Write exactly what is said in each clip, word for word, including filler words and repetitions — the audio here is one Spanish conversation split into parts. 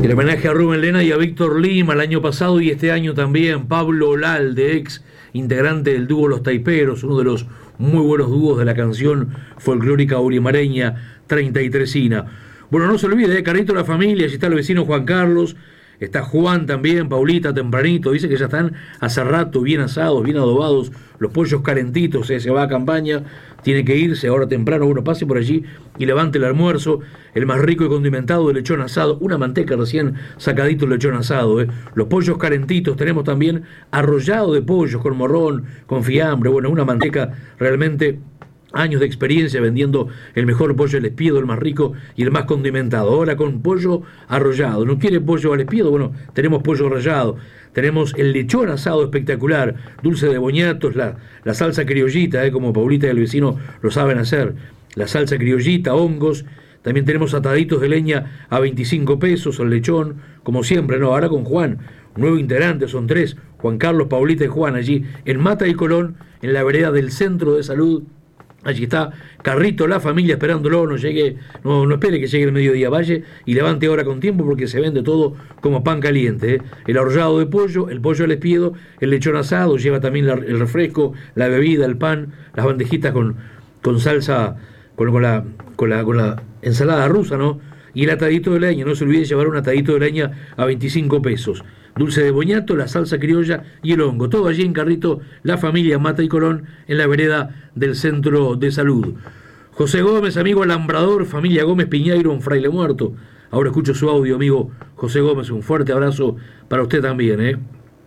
El homenaje a Rubén Lena y a Víctor Lima el año pasado y este año también. Pablo Olalde, ex integrante del dúo Los Taiperos, uno de los muy buenos dúos de la canción folclórica urimareña treinta y tresina. Bueno, no se olvide, ¿eh? Carrito la familia, allí está el vecino Juan Carlos, está Juan también, Paulita tempranito, dice que ya están hace rato bien asados, bien adobados, los pollos calentitos, ¿eh? Se va a campaña, tiene que irse ahora temprano, uno pase por allí y levante el almuerzo, el más rico y condimentado de lechón asado, una manteca recién sacadito el lechón asado, ¿eh? Los pollos calentitos, tenemos también arrollado de pollos con morrón, con fiambre, bueno, una manteca realmente... Años de experiencia vendiendo el mejor pollo al espiedo, el más rico y el más condimentado. Ahora con pollo arrollado. ¿No quiere pollo al espiedo? Bueno, tenemos pollo arrollado. Tenemos el lechón asado espectacular, dulce de boñatos, la, la salsa criollita, eh, como Paulita y el vecino lo saben hacer. La salsa criollita, hongos. También tenemos ataditos de leña a veinticinco pesos, el lechón, como siempre, ¿no? Ahora con Juan, nuevo integrante, son tres, Juan Carlos, Paulita y Juan, allí en Mata y Colón, en la vereda del Centro de Salud. Allí está Carrito, la familia esperándolo, no llegue, no, no espere que llegue el mediodía, vaya y levante ahora con tiempo porque se vende todo como pan caliente, ¿eh? El arrollado de pollo, el pollo al espiedo, el lechón asado, lleva también la, el refresco, la bebida, el pan, las bandejitas con, con salsa, con, con, la, con, la, con la ensalada rusa, ¿no? Y el atadito de leña, no se olvide llevar un atadito de leña a veinticinco pesos. Dulce de boñato, la salsa criolla y el hongo. Todo allí en Carrito, la familia Mata y Colón, en la vereda del Centro de Salud. José Gómez, amigo alambrador, familia Gómez Piñeiro, en Fraile Muerto. Ahora escucho su audio, amigo José Gómez. Un fuerte abrazo para usted también, ¿eh?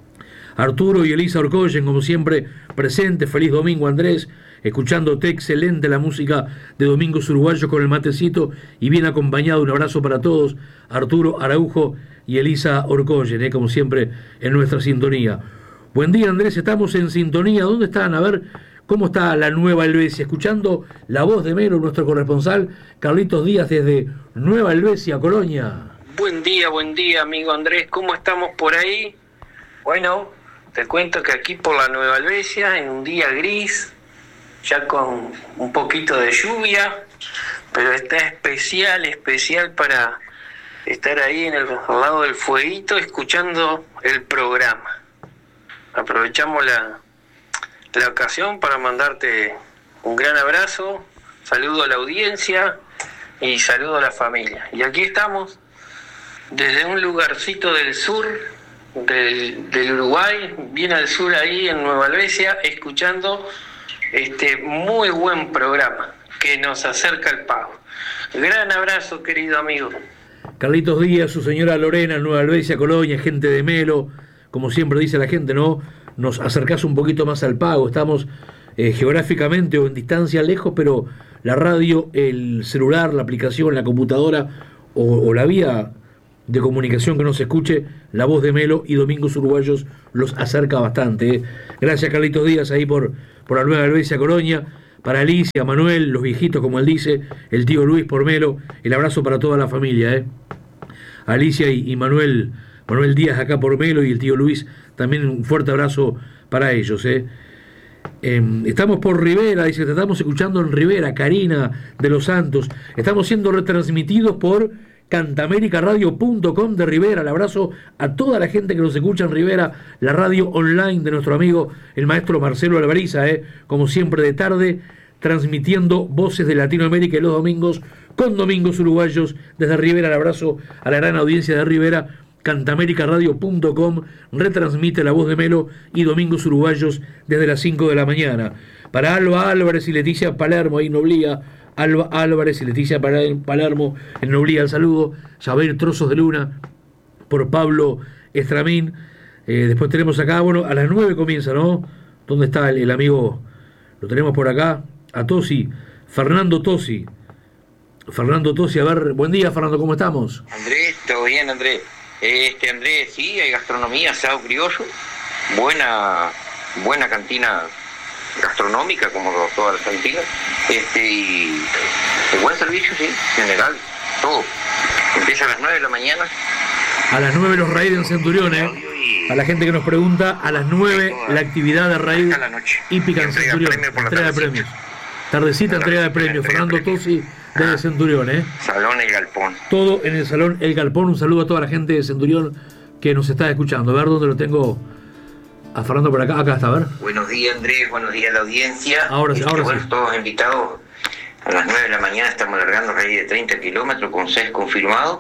Arturo y Elisa Orcoyen, como siempre, presentes. Feliz domingo, Andrés. Escuchándote, excelente la música de Domingos Uruguayos con el matecito y bien acompañado. Un abrazo para todos. Arturo Araujo y Elisa Orcoyen, ¿eh? Como siempre, en nuestra sintonía. Buen día, Andrés, estamos en sintonía. ¿Dónde están? A ver, ¿cómo está la Nueva Helvecia? Escuchando la voz de Melo, nuestro corresponsal, Carlitos Díaz, desde Nueva Helvecia, Colonia. Buen día, buen día, amigo Andrés. ¿Cómo estamos por ahí? Bueno, te cuento que aquí por la Nueva Helvecia, en un día gris, ya con un poquito de lluvia, pero está especial, especial para estar ahí en el, al lado del fueguito escuchando el programa. Aprovechamos la, la ocasión para mandarte un gran abrazo, saludo a la audiencia y saludo a la familia. Y aquí estamos desde un lugarcito del sur del, del Uruguay, bien al sur ahí en Nueva Helvecia, escuchando este muy buen programa que nos acerca al pago. Gran abrazo, querido amigo. Carlitos Díaz, su señora Lorena, Nueva Helvecia, Colonia, gente de Melo, como siempre dice la gente, ¿no? Nos acercás un poquito más al pago, estamos eh, geográficamente o en distancia lejos, pero la radio, el celular, la aplicación, la computadora o, o la vía de comunicación que nos escuche, la voz de Melo y Domingos Uruguayos los acerca bastante, ¿eh? Gracias, Carlitos Díaz, ahí por, por la Nueva Helvecia, Colonia. Para Alicia, Manuel, los viejitos, como él dice, el tío Luis por Melo, el abrazo para toda la familia, ¿eh? Alicia y, y Manuel, Manuel Díaz acá por Melo y el tío Luis, también un fuerte abrazo para ellos, ¿eh? Eh, estamos por Rivera, dice, te estamos escuchando en Rivera, Karina de los Santos, estamos siendo retransmitidos por cantamérica radio punto com de Rivera. El abrazo a toda la gente que nos escucha en Rivera, la radio online de nuestro amigo el maestro Marcelo Alvariza, ¿eh? Como siempre de tarde, transmitiendo voces de Latinoamérica y los domingos con Domingos Uruguayos desde Rivera. El abrazo a la gran audiencia de Rivera. cantamérica radio punto com retransmite la voz de Melo y Domingos Uruguayos desde las cinco de la mañana. Para Alba Álvarez y Leticia Palermo, ahí Noblía, Alba Álvarez y Leticia Palermo, en Noblía, el saludo. Saber Trozos de Luna, por Pablo Estramín. Eh, después tenemos acá, bueno, a las nueve comienza, ¿no? ¿Dónde está el, el amigo? Lo tenemos por acá, a Tosi, Fernando Tosi. Fernando Tosi, a ver, buen día, Fernando, ¿cómo estamos? Andrés, todo bien, Andrés. Este, Andrés, sí, hay gastronomía, asado criollo, buena, buena cantina gastronómica, como todas las cantinas, este, y buen servicio, sí, general, todo. Empieza a las nueve de la mañana. A las nueve los raids en Centurión, ¿eh? A la gente que nos pregunta, a las nueve la actividad de raid hípica en Centurión, entrega de premios. Tardecita, entrega de premios. Fernando Tosi, de Centurión, ¿eh? Salón El Galpón. Todo en el Salón El Galpón. Un saludo a toda la gente de Centurión que nos está escuchando. A ver dónde lo tengo a Fernando por acá. Acá está, a ver. Buenos días, Andrés. Buenos días a la audiencia. Ahora sí, este, ahora bueno, sí. Todos invitados. A las nueve de la mañana estamos largando el raíz de treinta kilómetros con seis confirmados.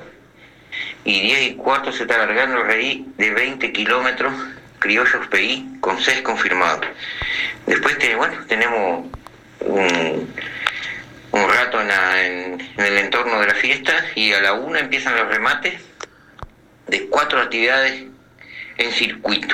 Y diez y cuarto se está largando el raíz de veinte kilómetros, criollos P I, con seis confirmados. Después, te, bueno, tenemos un, un rato en, la, en, en el entorno de la fiesta y a la una empiezan los remates de cuatro actividades en circuito.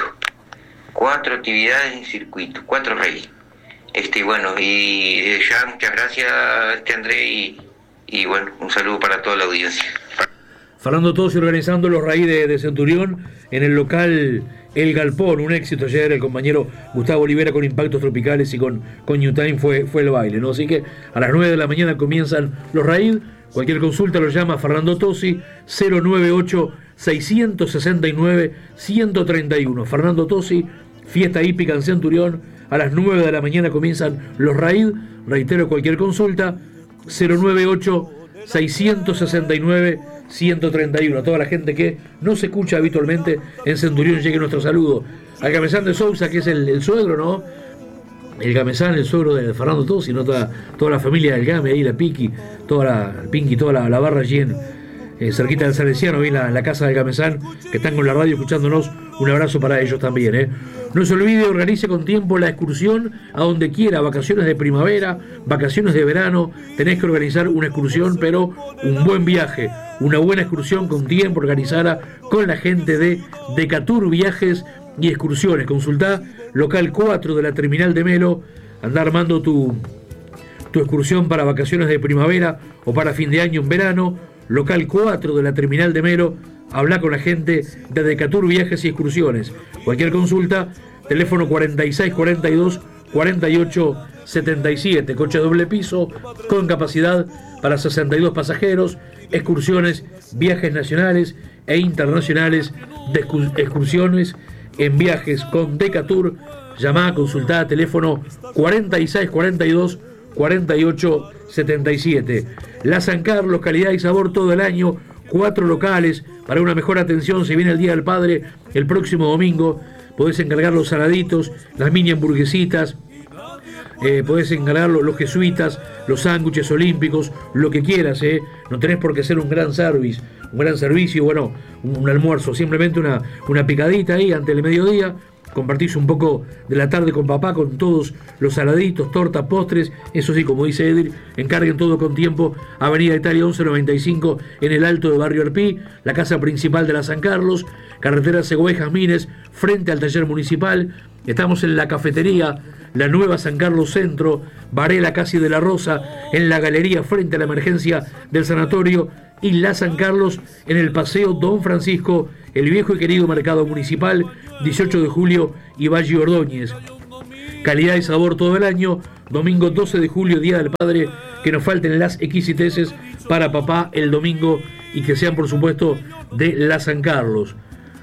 Cuatro actividades en circuito, cuatro raíz. Este, bueno, y ya muchas gracias, este Andrés, y, y bueno, un saludo para toda la audiencia. Fernando Tosi organizando los raíz de, de Centurión en el local El Galpón, un éxito ayer. El compañero Gustavo Olivera con Impactos Tropicales y con, con New Time fue, fue el baile, ¿no? Así que a las nueve de la mañana comienzan los raíz. Cualquier consulta lo llama Fernando Tosi, cero nueve ocho, seis seis nueve, uno tres uno. Fernando Tosi, fiesta hípica en Centurión. A las nueve de la mañana comienzan los raíz. Reitero, cualquier consulta, cero nueve ocho, seis seis nueve, uno tres uno. A toda la gente que no se escucha habitualmente en Centurión, llegue nuestro saludo al Gamesán de Sousa, que es el, el suegro, ¿no? El Gamesán, el suegro de Fernando Tosi, ¿no? Toda, toda la familia del Game, ahí la Piqui, toda la el Pinky, toda la, la barra allí en, eh, cerquita del Salesiano, ahí en la, la casa del Gamesán, que están con la radio escuchándonos. Un abrazo para ellos también, ¿eh? No se olvide, organice con tiempo la excursión a donde quiera, vacaciones de primavera, vacaciones de verano. Tenés que organizar una excursión, pero un buen viaje, una buena excursión con tiempo, organizada con la gente de Decatur Viajes y Excursiones. Consultá local cuatro de la terminal de Melo. Anda armando tu, tu excursión para vacaciones de primavera o para fin de año en verano. Local cuatro de la terminal de Melo. Habla con la gente de Decatur Viajes y Excursiones. Cualquier consulta, teléfono cuarenta y seis cuarenta y dos, cuarenta y ocho setenta y siete. Coche doble piso con capacidad para sesenta y dos pasajeros. Excursiones, viajes nacionales e internacionales de excursiones en viajes con Decatur. Llamá, consultá, teléfono cuarenta y seis cuarenta y dos, cuarenta y ocho setenta y siete. La San Carlos, calidad y sabor todo el año. Cuatro locales para una mejor atención. Se viene el Día del Padre el próximo domingo. Podés encargar los saladitos, las mini hamburguesitas, eh, podés encargar los, los jesuitas, los sándwiches olímpicos, lo que quieras, eh. No tenés por qué ser un gran service, un gran servicio, bueno, un, un almuerzo, simplemente una, una picadita ahí ante el mediodía. Compartís un poco de la tarde con papá, con todos los saladitos, tortas, postres. Eso sí, como dice Edil, encarguen todo con tiempo. Avenida Italia once noventa y cinco en el Alto de Barrio Arpí, la casa principal de la San Carlos, carretera Segovia Mines, frente al taller municipal. Estamos en la cafetería, la nueva San Carlos Centro, Varela Casi de la Rosa, en la galería frente a la emergencia del sanatorio, y la San Carlos en el Paseo Don Francisco, el viejo y querido mercado municipal, dieciocho de julio y Valle Ordóñez. Calidad y sabor todo el año. Domingo doce de julio, Día del Padre, que nos falten las exquisiteces para papá el domingo y que sean, por supuesto, de la San Carlos.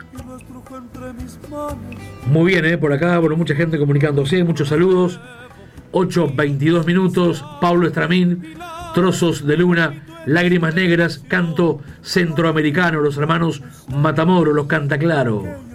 Muy bien, ¿eh? Por acá, bueno, mucha gente comunicándose, muchos saludos. ocho veintidós minutos, Pablo Estramín, Trozos de Luna, Lágrimas Negras, canto centroamericano, los hermanos Matamoros, los canta claro.